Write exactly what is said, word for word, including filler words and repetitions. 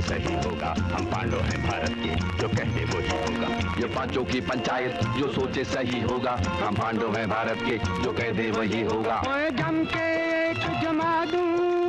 सही होगा, हम पांडव हैं भारत के, जो कहते वही होगा। ये पांचों की पंचायत जो सोचे सही होगा, हम पांडव हैं भारत के, जो कहते वही होगा। जम के एक जमा दूं